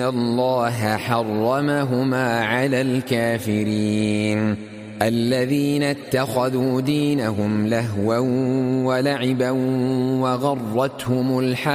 الله حرمهما على الكافرين الذين اتخذوا دينهم لهوا ولعبا وغرتهم الحياة